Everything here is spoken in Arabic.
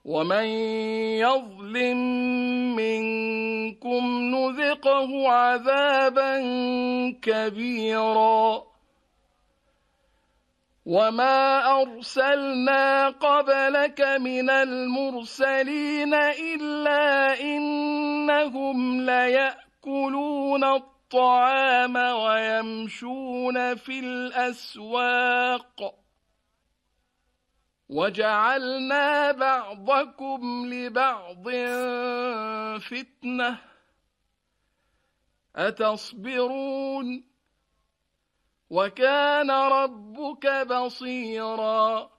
ومن يظلم منكم نذقه عذابا كبيرا وما أرسلنا قبلك من المرسلين إلا إنهم ليأكلون الطعام ويمشون في الأسواق وجعلنا بعضكم لبعض فتنة أتصبرون وكان ربك بصيرا